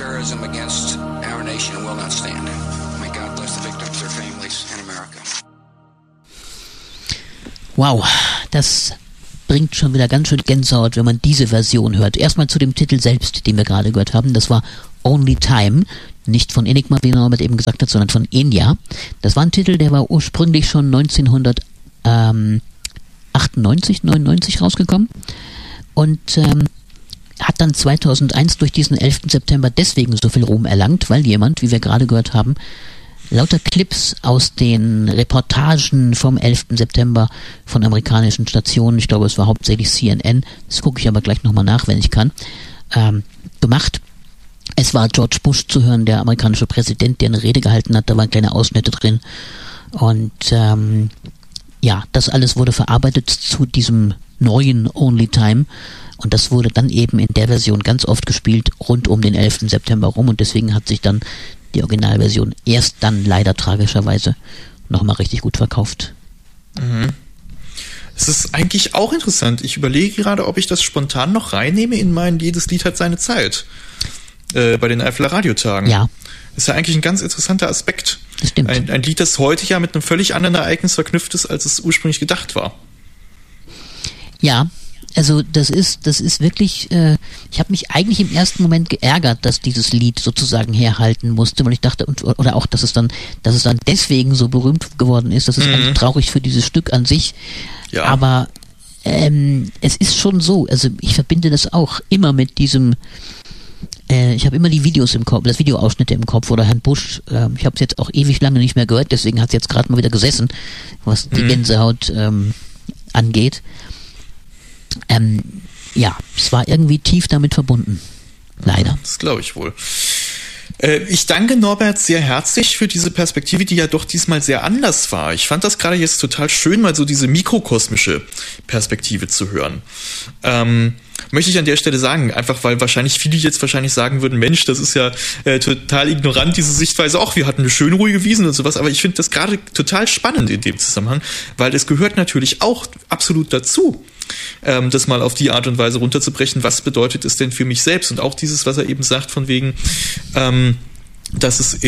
terrorism against our nation will not stand. May God bless the victims, their families, and America. Wow, das bringt schon wieder ganz schön Gänsehaut, wenn man diese Version hört. Erstmal zu dem Titel selbst, den wir gerade gehört haben. Das war Only Time, nicht von Enigma, wie Norbert eben gesagt hat, sondern von Enya. Das war ein Titel, der war ursprünglich schon 1998, 99 rausgekommen und hat dann 2001 durch diesen 11. September deswegen so viel Ruhm erlangt, weil jemand, wie wir gerade gehört haben, lauter Clips aus den Reportagen vom 11. September von amerikanischen Stationen, ich glaube es war hauptsächlich CNN, das gucke ich aber gleich nochmal nach, wenn ich kann, gemacht. Es war George Bush zu hören, der amerikanische Präsident, der eine Rede gehalten hat, da waren kleine Ausschnitte drin und ja, das alles wurde verarbeitet zu diesem neuen Only Time und das wurde dann eben in der Version ganz oft gespielt rund um den 11. September rum und deswegen hat sich dann die Originalversion erst dann leider tragischerweise nochmal richtig gut verkauft. Mhm. Es ist eigentlich auch interessant. Ich überlege gerade, ob ich das spontan noch reinnehme in mein Jedes Lied hat seine Zeit. Bei den Eifeler Radiotagen. Ja. Das ist ja eigentlich ein ganz interessanter Aspekt. Das stimmt. Ein Lied, das heute ja mit einem völlig anderen Ereignis verknüpft ist, als es ursprünglich gedacht war. Ja, also das ist wirklich, ich habe mich eigentlich im ersten Moment geärgert, dass dieses Lied sozusagen herhalten musste, weil ich dachte, oder auch, dass es dann deswegen so berühmt geworden ist. Das ist eigentlich traurig für dieses Stück an sich. Ja. Aber es ist schon so, also ich verbinde das auch immer mit diesem, ich habe immer die Videos im Kopf, das Videoausschnitte im Kopf oder Herrn Busch, ich habe es jetzt auch ewig lange nicht mehr gehört, deswegen hat es jetzt gerade mal wieder gesessen, was die Gänsehaut angeht. Ja, es war irgendwie tief damit verbunden. Leider. Das glaube ich wohl. Ich danke Norbert sehr herzlich für diese Perspektive, die ja doch diesmal sehr anders war. Ich fand das gerade jetzt total schön, mal so diese mikrokosmische Perspektive zu hören. Möchte ich an der Stelle sagen, einfach weil wahrscheinlich viele jetzt sagen würden, Mensch, das ist ja total ignorant, diese Sichtweise, auch wir hatten eine schön ruhige Wiesn und sowas, aber ich finde das gerade total spannend in dem Zusammenhang, weil es gehört natürlich auch absolut dazu, das mal auf die Art und Weise runterzubrechen, was bedeutet es denn für mich selbst und auch dieses, was er eben sagt, von wegen, dass es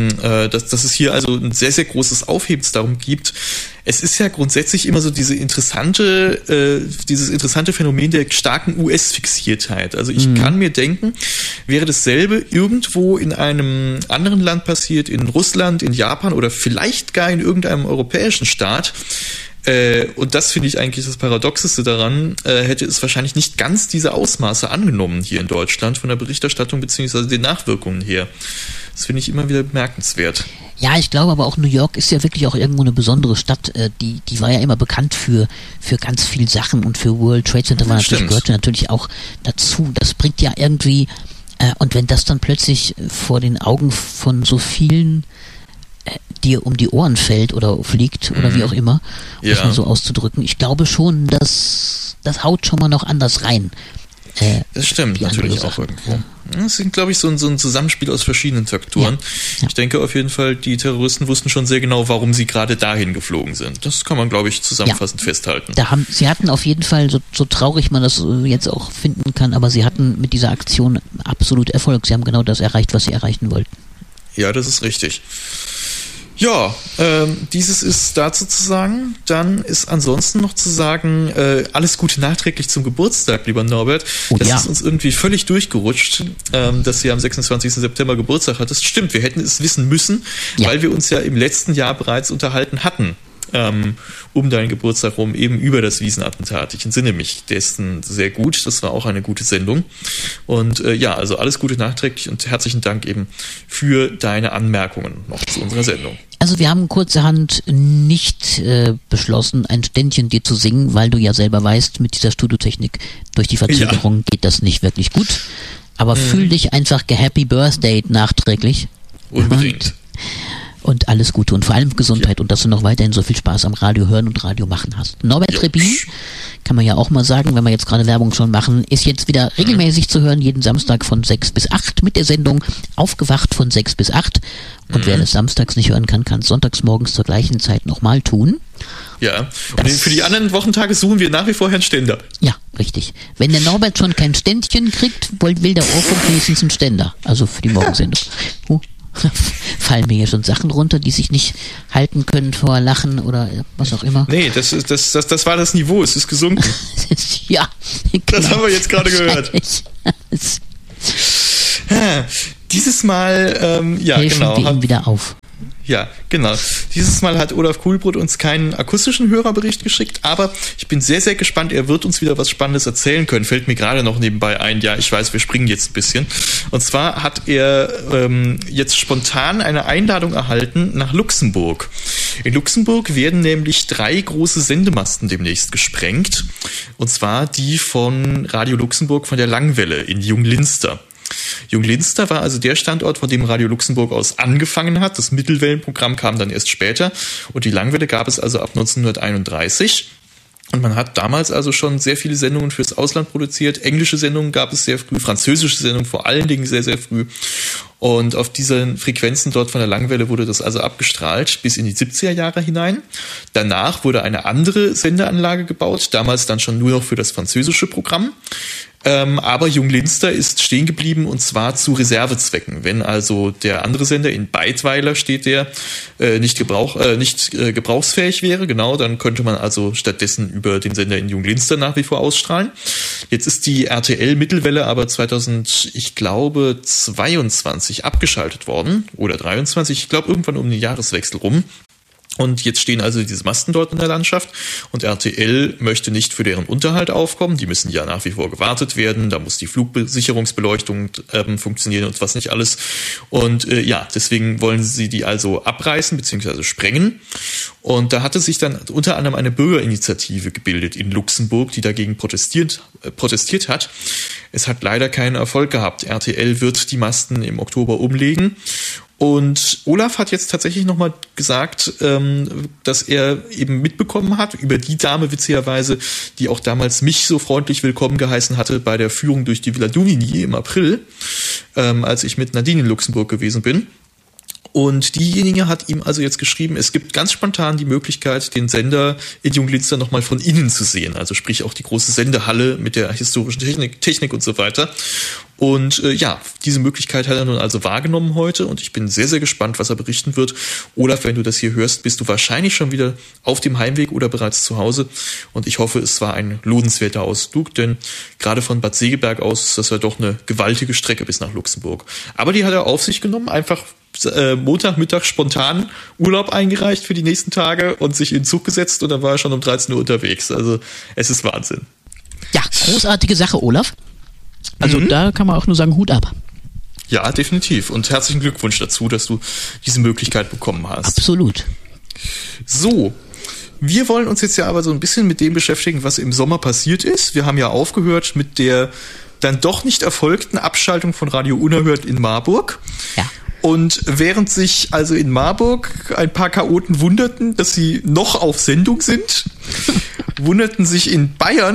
hier also ein sehr, sehr großes Aufhebens darum gibt. Es ist ja grundsätzlich immer so dieses interessante Phänomen der starken US-Fixiertheit. Also ich kann mir denken, wäre dasselbe irgendwo in einem anderen Land passiert, in Russland, in Japan oder vielleicht gar in irgendeinem europäischen Staat, und das finde ich eigentlich das Paradoxeste daran, hätte es wahrscheinlich nicht ganz diese Ausmaße angenommen hier in Deutschland von der Berichterstattung beziehungsweise den Nachwirkungen her. Das finde ich immer wieder bemerkenswert. Ja, ich glaube aber auch New York ist ja wirklich auch irgendwo eine besondere Stadt. Die war ja immer bekannt für ganz viel Sachen und für World Trade Center gehörte natürlich auch dazu. Das bringt ja irgendwie, und wenn das dann plötzlich vor den Augen von so vielen dir um die Ohren fällt oder fliegt oder wie auch immer, um es mal so auszudrücken. Ich glaube schon, dass das haut schon mal noch anders rein. Das stimmt natürlich auch irgendwo. Das ist, glaube ich, so ein Zusammenspiel aus verschiedenen Faktoren. Ja. Ich denke auf jeden Fall, die Terroristen wussten schon sehr genau, warum sie gerade dahin geflogen sind. Das kann man, glaube ich, zusammenfassend festhalten. Sie hatten auf jeden Fall, so traurig man das jetzt auch finden kann, aber sie hatten mit dieser Aktion absolut Erfolg. Sie haben genau das erreicht, was sie erreichen wollten. Ja, das ist richtig. Ja, dieses ist dazu zu sagen. Dann ist ansonsten noch zu sagen, alles Gute nachträglich zum Geburtstag, lieber Norbert. Das ist uns irgendwie völlig durchgerutscht, dass du am 26. September Geburtstag hattest. Stimmt, wir hätten es wissen müssen, weil wir uns ja im letzten Jahr bereits unterhalten hatten. Um deinen Geburtstag rum, eben über das Wiesenattentat. Ich entsinne mich dessen sehr gut. Das war auch eine gute Sendung. Und also alles Gute nachträglich und herzlichen Dank eben für deine Anmerkungen noch zu unserer Sendung. Also wir haben kurzerhand nicht beschlossen, ein Ständchen dir zu singen, weil du ja selber weißt, mit dieser Studiotechnik durch die Verzögerung geht das nicht wirklich gut. Aber fühl dich einfach Happy Birthday nachträglich. Unbedingt. Und alles Gute und vor allem Gesundheit und dass du noch weiterhin so viel Spaß am Radio hören und Radio machen hast. Norbert Trebin, kann man ja auch mal sagen, wenn wir jetzt gerade Werbung schon machen, ist jetzt wieder regelmäßig zu hören, jeden Samstag von 6 bis 8 mit der Sendung Aufgewacht von 6 bis 8. Und wer das samstags nicht hören kann, kann es sonntags morgens zur gleichen Zeit nochmal tun. Ja, und für die anderen Wochentage suchen wir nach wie vor Herrn Stender. Ja, richtig. Wenn der Norbert schon kein Ständchen kriegt, will der Ohrfunk wenigstens einen Ständer. Also für die Morgensendung. Fallen mir hier schon Sachen runter, die sich nicht halten können vor Lachen oder was auch immer. Nee, das war das Niveau, es ist gesunken. Ja, genau. Das haben wir jetzt gerade gehört. Dieses Mal, helfen wir ihm wieder auf. Ja, genau. Dieses Mal hat Olaf Kuhlbrot uns keinen akustischen Hörerbericht geschickt, aber ich bin sehr, sehr gespannt. Er wird uns wieder was Spannendes erzählen können. Fällt mir gerade noch nebenbei ein. Ja, ich weiß, wir springen jetzt ein bisschen. Und zwar hat er jetzt spontan eine Einladung erhalten nach Luxemburg. In Luxemburg werden nämlich 3 große Sendemasten demnächst gesprengt. Und zwar die von Radio Luxemburg von der Langwelle in Junglinster. Junglinster war also der Standort, von dem Radio Luxemburg aus angefangen hat. Das Mittelwellenprogramm kam dann erst später und die Langwelle gab es also ab 1931. Und man hat damals also schon sehr viele Sendungen fürs Ausland produziert. Englische Sendungen gab es sehr früh, französische Sendungen vor allen Dingen sehr, sehr früh. Und auf diesen Frequenzen dort von der Langwelle wurde das also abgestrahlt bis in die 70er Jahre hinein. Danach wurde eine andere Sendeanlage gebaut, damals dann schon nur noch für das französische Programm. Aber Junglinster ist stehen geblieben und zwar zu Reservezwecken. Wenn also der andere Sender in Beidweiler steht, der nicht gebrauchsfähig wäre, genau, dann könnte man also stattdessen über den Sender in Junglinster nach wie vor ausstrahlen. Jetzt ist die RTL Mittelwelle aber 2022 abgeschaltet worden oder 23, ich glaube irgendwann um den Jahreswechsel rum. Und jetzt stehen also diese Masten dort in der Landschaft und RTL möchte nicht für deren Unterhalt aufkommen. Die müssen ja nach wie vor gewartet werden. Da muss die Flugsicherungsbeleuchtung funktionieren und was nicht alles. Und deswegen wollen sie die also abreißen bzw. sprengen. Und da hatte sich dann unter anderem eine Bürgerinitiative gebildet in Luxemburg, die dagegen protestiert hat. Es hat leider keinen Erfolg gehabt. RTL wird die Masten im Oktober umlegen. Und Olaf hat jetzt tatsächlich nochmal gesagt, dass er eben mitbekommen hat, über die Dame witzigerweise, die auch damals mich so freundlich willkommen geheißen hatte bei der Führung durch die Villa Duvigny im April, als ich mit Nadine in Luxemburg gewesen bin. Und diejenige hat ihm also jetzt geschrieben, es gibt ganz spontan die Möglichkeit, den Sender in Junglinster nochmal von innen zu sehen. Also sprich auch die große Sendehalle mit der historischen Technik und so weiter. Und diese Möglichkeit hat er nun also wahrgenommen heute und ich bin sehr, sehr gespannt, was er berichten wird. Olaf, wenn du das hier hörst, bist du wahrscheinlich schon wieder auf dem Heimweg oder bereits zu Hause. Und ich hoffe, es war ein lohnenswerter Ausflug, denn gerade von Bad Segeberg aus ist das ja doch eine gewaltige Strecke bis nach Luxemburg. Aber die hat er auf sich genommen, einfach Montagmittag spontan Urlaub eingereicht für die nächsten Tage und sich in den Zug gesetzt und dann war er schon um 13 Uhr unterwegs. Also es ist Wahnsinn. Ja, großartige Sache, Olaf. Also da kann man auch nur sagen, Hut ab. Ja, definitiv. Und herzlichen Glückwunsch dazu, dass du diese Möglichkeit bekommen hast. Absolut. So, wir wollen uns jetzt ja aber so ein bisschen mit dem beschäftigen, was im Sommer passiert ist. Wir haben ja aufgehört mit der dann doch nicht erfolgten Abschaltung von Radio Unerhört in Marburg. Ja. Und während sich also in Marburg ein paar Chaoten wunderten, dass sie noch auf Sendung sind, wunderten sich in Bayern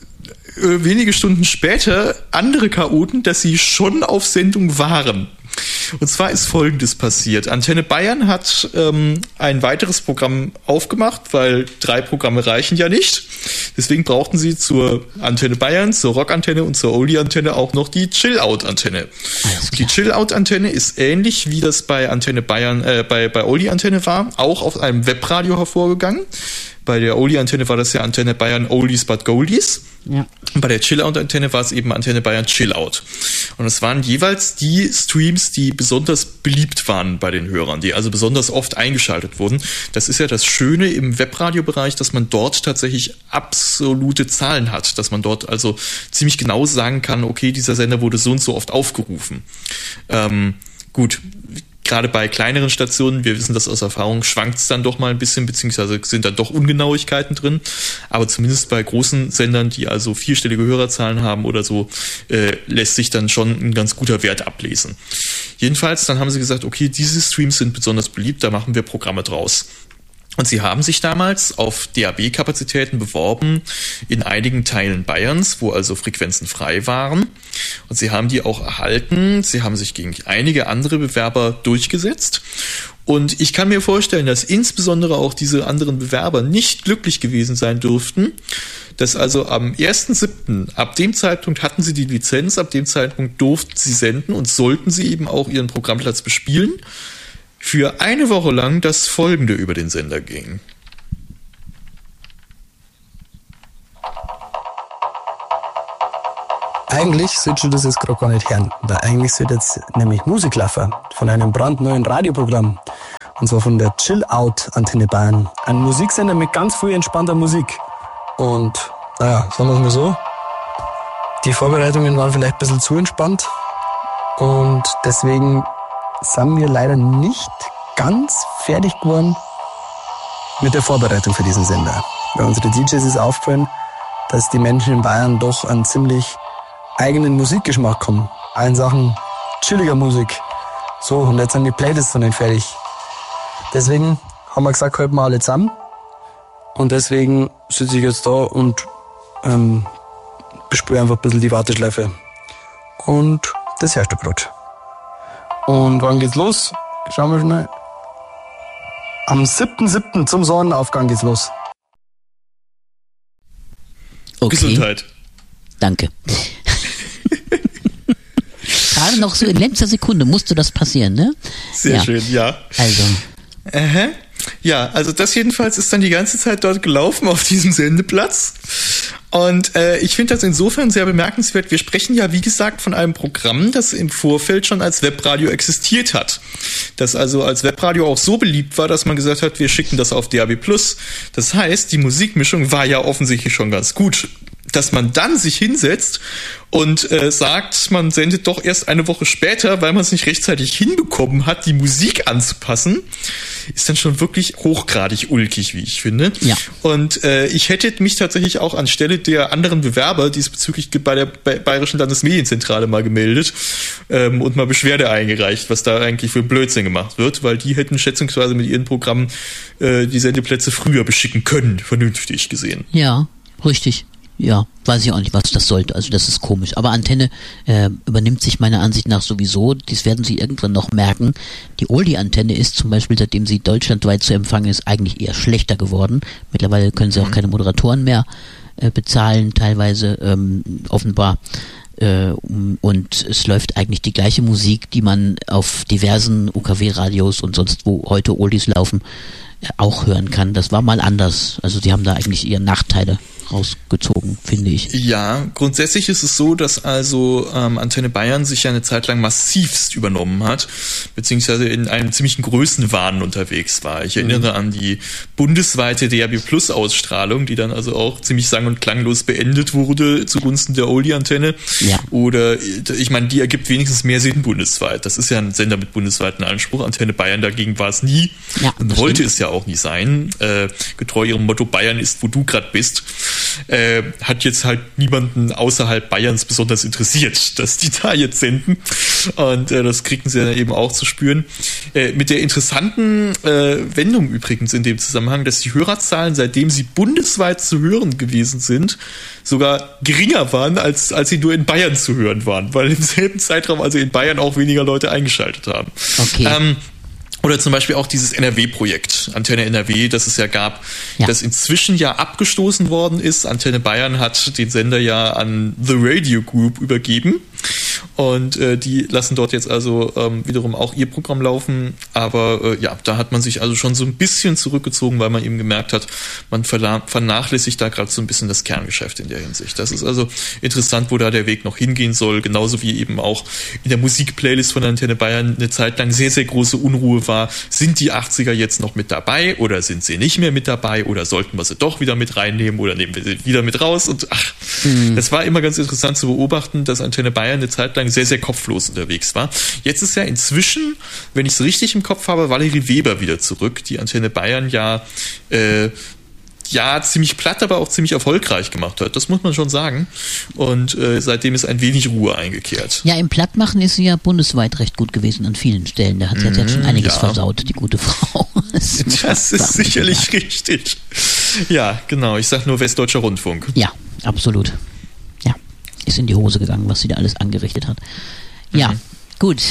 wenige Stunden später andere Chaoten, dass sie schon auf Sendung waren. Und zwar ist Folgendes passiert. Antenne Bayern hat ein weiteres Programm aufgemacht, weil 3 Programme reichen ja nicht. Deswegen brauchten sie zur Antenne Bayern, zur Rockantenne und zur Oldie-Antenne auch noch die Chill-Out-Antenne. Die Chill-Out-Antenne ist ähnlich wie das bei Antenne Bayern, bei Oldie-Antenne war, auch auf einem Webradio hervorgegangen. Bei der Oldie-Antenne war das ja Antenne Bayern Oldies but Goldies. Ja. Und bei der Chill-Out-Antenne war es eben Antenne Bayern Chill-Out. Und es waren jeweils die Streams, die besonders beliebt waren bei den Hörern, die also besonders oft eingeschaltet wurden. Das ist ja das Schöne im Webradiobereich, dass man dort tatsächlich absolute Zahlen hat, dass man dort also ziemlich genau sagen kann, okay, dieser Sender wurde so und so oft aufgerufen. Gut, gerade bei kleineren Stationen, wir wissen das aus Erfahrung, schwankt es dann doch mal ein bisschen, beziehungsweise sind dann doch Ungenauigkeiten drin. Aber zumindest bei großen Sendern, die also vierstellige Hörerzahlen haben oder so, lässt sich dann schon ein ganz guter Wert ablesen. Jedenfalls, dann haben sie gesagt, okay, diese Streams sind besonders beliebt, da machen wir Programme draus. Und sie haben sich damals auf DAB-Kapazitäten beworben in einigen Teilen Bayerns, wo also Frequenzen frei waren. Und sie haben die auch erhalten. Sie haben sich gegen einige andere Bewerber durchgesetzt. Und ich kann mir vorstellen, dass insbesondere auch diese anderen Bewerber nicht glücklich gewesen sein dürften, dass also am 1.7., ab dem Zeitpunkt hatten sie die Lizenz, ab dem Zeitpunkt durften sie senden und sollten sie eben auch ihren Programmplatz bespielen, für eine Woche lang das Folgende über den Sender ging. Eigentlich solltest du das jetzt gerade gar nicht hören. Eigentlich sollte jetzt nämlich Musik laufen von einem brandneuen Radioprogramm. Und zwar von der Chill-Out-Antenne Bayern. Ein Musiksender mit ganz viel entspannter Musik. Und naja, sagen wir es mal so, die Vorbereitungen waren vielleicht ein bisschen zu entspannt. Und deswegen sind wir leider nicht ganz fertig geworden mit der Vorbereitung für diesen Sender. Bei unseren DJs ist aufgefallen, dass die Menschen in Bayern doch einen ziemlich eigenen Musikgeschmack haben. Auch in Sachen chilliger Musik. So, und jetzt sind die Playlists noch nicht fertig. Deswegen haben wir gesagt, halten wir alle zusammen. Und deswegen sitze ich jetzt da und bespiele einfach ein bisschen die Warteschleife. Und das herrscht gerade. Und wann geht's los? Schauen wir schnell. Am 7.7. zum Sonnenaufgang geht's los. Okay. Gesundheit. Danke. Gerade noch so in letzter Sekunde musste das passieren, ne? Sehr schön, ja. Also. Ja, also das jedenfalls ist dann die ganze Zeit dort gelaufen auf diesem Sendeplatz. Und ich finde das insofern sehr bemerkenswert. Wir sprechen ja, wie gesagt, von einem Programm, das im Vorfeld schon als Webradio existiert hat. Das also als Webradio auch so beliebt war, dass man gesagt hat, wir schicken das auf DAB+. Das heißt, die Musikmischung war ja offensichtlich schon ganz gut. Dass man dann sich hinsetzt und sagt, man sendet doch erst eine Woche später, weil man es nicht rechtzeitig hinbekommen hat, die Musik anzupassen, ist dann schon wirklich hochgradig ulkig, wie ich finde. Ja. Und ich hätte mich tatsächlich auch anstelle der anderen Bewerber diesbezüglich bei der Bayerischen Landesmedienzentrale mal gemeldet und mal Beschwerde eingereicht, was da eigentlich für Blödsinn gemacht wird, weil die hätten schätzungsweise mit ihren Programmen die Sendeplätze früher beschicken können, vernünftig gesehen. Ja, richtig. Ja, weiß ich auch nicht, was das sollte. Also das ist komisch. Aber Antenne übernimmt sich meiner Ansicht nach sowieso. Das werden Sie irgendwann noch merken. Die Oldie-Antenne ist zum Beispiel, seitdem sie deutschlandweit zu empfangen ist, eigentlich eher schlechter geworden. Mittlerweile können sie auch keine Moderatoren mehr bezahlen, teilweise offenbar. Und es läuft eigentlich die gleiche Musik, die man auf diversen UKW-Radios und sonst wo heute Oldies laufen, auch hören kann. Das war mal anders. Also die haben da eigentlich eher Nachteile rausgezogen, finde ich. Ja, grundsätzlich ist es so, dass also Antenne Bayern sich ja eine Zeit lang massivst übernommen hat, beziehungsweise in einem ziemlichen Größenwahn unterwegs war. Ich erinnere an die bundesweite DAB+-Ausstrahlung, die dann also auch ziemlich sang- und klanglos beendet wurde zugunsten der Oldie-Antenne. Ja. Oder, ich meine, die ergibt wenigstens mehr Sinn bundesweit. Das ist ja ein Sender mit bundesweiten Anspruch. Antenne Bayern dagegen war es nie Ja, und wollte es ja auch nie sein. Getreu ihrem Motto, Bayern ist, wo du gerade bist. Hat jetzt halt niemanden außerhalb Bayerns besonders interessiert, dass die da jetzt senden. Und das kriegen sie dann eben auch zu spüren. Mit der interessanten Wendung übrigens in dem Zusammenhang, dass die Hörerzahlen, seitdem sie bundesweit zu hören gewesen sind, sogar geringer waren, als sie nur in Bayern zu hören waren, weil im selben Zeitraum also in Bayern auch weniger Leute eingeschaltet haben. Okay. Oder zum Beispiel auch dieses NRW-Projekt, Antenne NRW, das es ja gab, das inzwischen ja abgestoßen worden ist. Antenne Bayern hat den Sender ja an The Radio Group übergeben und die lassen dort jetzt also wiederum auch ihr Programm laufen. Aber da hat man sich also schon so ein bisschen zurückgezogen, weil man eben gemerkt hat, man vernachlässigt da gerade so ein bisschen das Kerngeschäft in der Hinsicht. Das ist also interessant, wo da der Weg noch hingehen soll, genauso wie eben auch in der Musikplaylist von Antenne Bayern eine Zeit lang sehr, sehr große Unruhe war. Sind die 80er jetzt noch mit dabei oder sind sie nicht mehr mit dabei oder sollten wir sie doch wieder mit reinnehmen oder nehmen wir sie wieder mit raus? Und das war immer ganz interessant zu beobachten, dass Antenne Bayern eine Zeit lang sehr, sehr kopflos unterwegs war. Jetzt ist ja inzwischen, wenn ich es richtig im Kopf habe, Valerie Weber wieder zurück, die Antenne Bayern ja ziemlich platt, aber auch ziemlich erfolgreich gemacht hat. Das muss man schon sagen. Und seitdem ist ein wenig Ruhe eingekehrt. Ja, im Plattmachen ist sie ja bundesweit recht gut gewesen an vielen Stellen. Da hat sie jetzt schon einiges versaut, die gute Frau. Das ist sicherlich richtig. Ja, genau. Ich sag nur Westdeutscher Rundfunk. Ja, absolut. Ja, ist in die Hose gegangen, was sie da alles angerichtet hat. Ja, gut.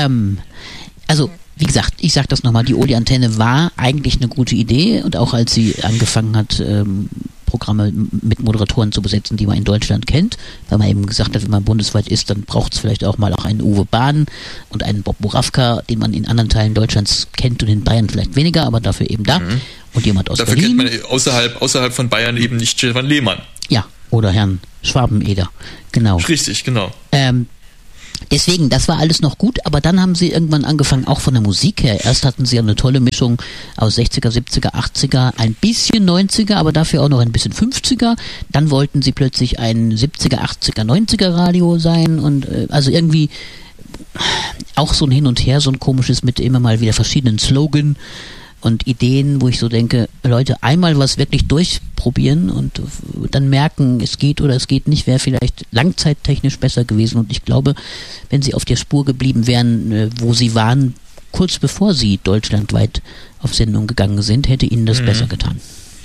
Also, wie gesagt, ich sag das nochmal, die Oli-Antenne war eigentlich eine gute Idee und auch als sie angefangen hat, Programme mit Moderatoren zu besetzen, die man in Deutschland kennt, weil man eben gesagt hat, wenn man bundesweit ist, dann braucht es vielleicht auch mal auch einen Uwe Bahn und einen Bob Moravka, den man in anderen Teilen Deutschlands kennt und in Bayern vielleicht weniger, aber dafür eben da. Und jemand aus dafür Berlin. Dafür kennt man außerhalb von Bayern eben nicht Stefan Lehmann. Ja, oder Herrn Schwabeneder. Genau. Richtig, genau. Deswegen, das war alles noch gut, aber dann haben sie irgendwann angefangen, auch von der Musik her. Erst hatten sie eine tolle Mischung aus 60er, 70er, 80er, ein bisschen 90er, aber dafür auch noch ein bisschen 50er. Dann wollten sie plötzlich ein 70er, 80er, 90er Radio sein und also irgendwie auch so ein Hin und Her, so ein komisches mit immer mal wieder verschiedenen Slogan und Ideen, wo ich so denke, Leute, einmal was wirklich durchprobieren und dann merken, es geht oder es geht nicht, wäre vielleicht langzeittechnisch besser gewesen. Und ich glaube, wenn sie auf der Spur geblieben wären, wo sie waren, kurz bevor sie deutschlandweit auf Sendung gegangen sind, hätte ihnen das besser getan.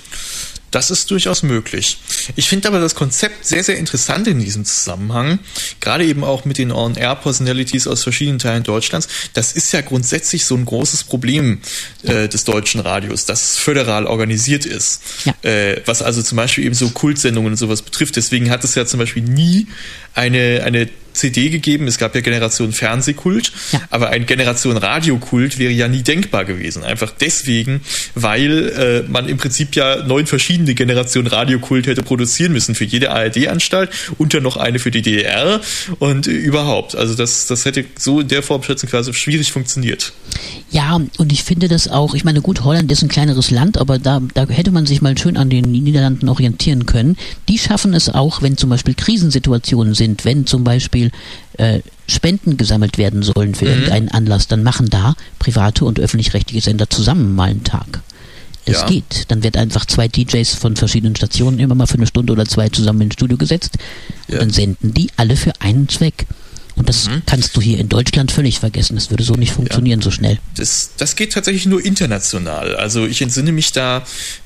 Das ist durchaus möglich. Ich finde aber das Konzept sehr, sehr interessant in diesem Zusammenhang. Gerade eben auch mit den On-Air-Personalities aus verschiedenen Teilen Deutschlands. Das ist ja grundsätzlich so ein großes Problem des deutschen Radios, dass es föderal organisiert ist. Ja. Was also zum Beispiel eben so Kultsendungen und sowas betrifft. Deswegen hat es ja zum Beispiel nie eine CD gegeben. Es gab ja Generation Fernsehkult, aber ein Generation Radiokult wäre ja nie denkbar gewesen. Einfach deswegen, weil man im Prinzip ja 9 verschiedene Generationen Radiokult hätte produzieren müssen für jede ARD-Anstalt und dann noch eine für die DDR und überhaupt. Also das hätte so in der Form schätzenweise schwierig funktioniert. Ja, und ich finde das auch, ich meine, gut, Holland ist ein kleineres Land, aber da hätte man sich mal schön an den Niederlanden orientieren können. Die schaffen es auch, wenn zum Beispiel Krisensituationen sind, wenn zum Beispiel Spenden gesammelt werden sollen für irgendeinen Anlass, dann machen da private und öffentlich-rechtliche Sender zusammen mal einen Tag. Das geht. Dann wird einfach 2 DJs von verschiedenen Stationen immer mal für eine Stunde oder 2 zusammen ins Studio gesetzt und dann senden die alle für einen Zweck. Und das kannst du hier in Deutschland völlig vergessen. Das würde so nicht funktionieren so schnell. Das geht tatsächlich nur international. Also ich entsinne mich da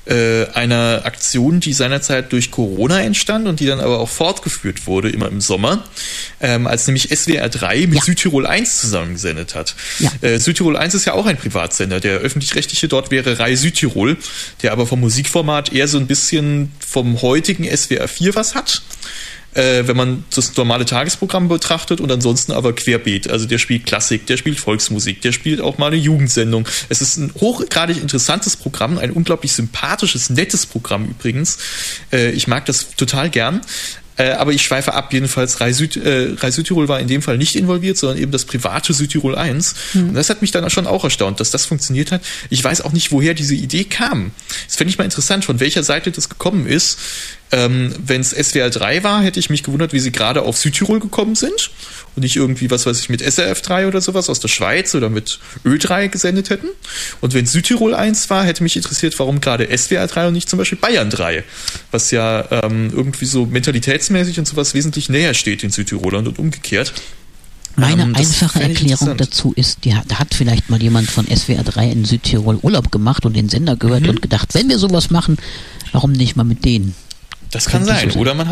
einer Aktion, die seinerzeit durch Corona entstand und die dann aber auch fortgeführt wurde, immer im Sommer, als nämlich SWR 3 mit Südtirol 1 zusammengesendet hat. Ja. Südtirol 1 ist ja auch ein Privatsender. Der öffentlich-rechtliche dort wäre Rai Südtirol, der aber vom Musikformat eher so ein bisschen vom heutigen SWR 4 was hat. Wenn man das normale Tagesprogramm betrachtet und ansonsten aber querbeet. Also der spielt Klassik, der spielt Volksmusik, der spielt auch mal eine Jugendsendung. Es ist ein hochgradig interessantes Programm, ein unglaublich sympathisches, nettes Programm übrigens. Ich mag das total gern. Aber ich schweife ab, jedenfalls Rai Südtirol war in dem Fall nicht involviert, sondern eben das private Südtirol 1. Und das hat mich dann schon auch erstaunt, dass das funktioniert hat. Ich weiß auch nicht, woher diese Idee kam. Das fände ich mal interessant, von welcher Seite das gekommen ist. Wenn es SWR 3 war, hätte ich mich gewundert, wie sie gerade auf Südtirol gekommen sind und nicht irgendwie, was weiß ich, mit SRF 3 oder sowas aus der Schweiz oder mit Ö3 gesendet hätten. Und wenn Südtirol 1 war, hätte mich interessiert, warum gerade SWR 3 und nicht zum Beispiel Bayern 3, was ja irgendwie so mentalitätsmäßig und sowas wesentlich näher steht in Südtirolland und umgekehrt. Meine einfache Erklärung dazu ist, da hat vielleicht mal jemand von SWR 3 in Südtirol Urlaub gemacht und den Sender gehört und gedacht, wenn wir sowas machen, warum nicht mal mit denen? Das kann sein. So oder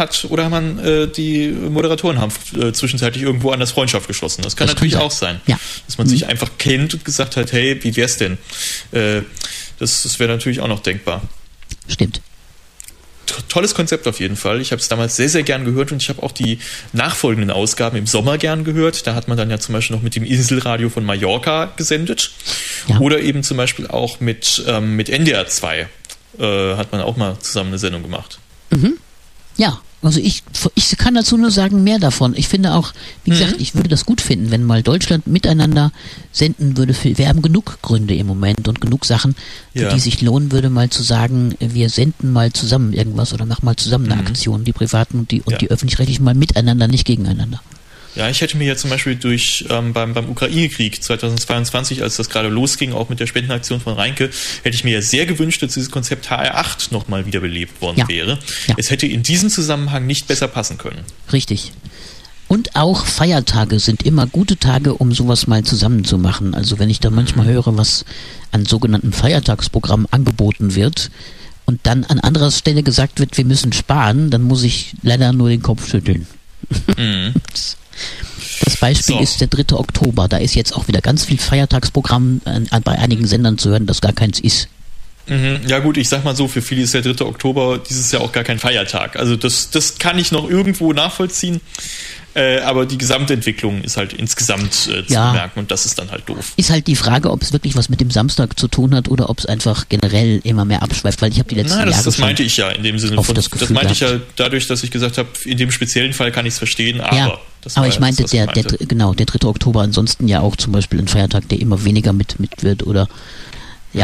die Moderatoren haben zwischenzeitlich irgendwo anders Freundschaft geschlossen. Das kann natürlich auch sein. Ja. Dass man sich einfach kennt und gesagt hat, hey, wie wär's denn? Das wäre natürlich auch noch denkbar. Stimmt. Tolles Konzept auf jeden Fall. Ich habe es damals sehr, sehr gern gehört und ich habe auch die nachfolgenden Ausgaben im Sommer gern gehört. Da hat man dann ja zum Beispiel noch mit dem Inselradio von Mallorca gesendet. Ja. Oder eben zum Beispiel auch mit NDR 2 hat man auch mal zusammen eine Sendung gemacht. Ja, also ich kann dazu nur sagen, mehr davon. Ich finde auch, wie gesagt, ich würde das gut finden, wenn mal Deutschland miteinander senden würde. Wir haben genug Gründe im Moment und genug Sachen, für die sich lohnen würde, mal zu sagen, wir senden mal zusammen irgendwas oder machen mal zusammen eine Aktion, die Privaten und die Öffentlich-Rechtlichen mal miteinander, nicht gegeneinander. Ja, ich hätte mir ja zum Beispiel beim Ukraine-Krieg 2022, als das gerade losging, auch mit der Spendenaktion von Reinke, hätte ich mir ja sehr gewünscht, dass dieses Konzept HR8 nochmal wiederbelebt worden wäre. Ja. Es hätte in diesem Zusammenhang nicht besser passen können. Richtig. Und auch Feiertage sind immer gute Tage, um sowas mal zusammen zu machen. Also wenn ich da manchmal höre, was an sogenannten Feiertagsprogrammen angeboten wird und dann an anderer Stelle gesagt wird, wir müssen sparen, dann muss ich leider nur den Kopf schütteln. Das Beispiel ist der 3. Oktober. Da ist jetzt auch wieder ganz viel Feiertagsprogramm bei einigen Sendern zu hören, das gar keins ist. Ja gut, ich sag mal so, für viele ist der 3. Oktober dieses Jahr auch gar kein Feiertag. Also das kann ich noch irgendwo nachvollziehen. Aber die Gesamtentwicklung ist halt insgesamt zu bemerken und das ist dann halt doof. Ist halt die Frage, ob es wirklich was mit dem Samstag zu tun hat oder ob es einfach generell immer mehr abschweift, weil ich habe die letzten Jahre das meinte ich ja in dem Sinne. Das meinte ich ja dadurch, dass ich gesagt habe, in dem speziellen Fall kann ich es verstehen, aber... Ja, aber ich meinte, der 3. Oktober ansonsten ja auch zum Beispiel ein Feiertag, der immer weniger mit wird oder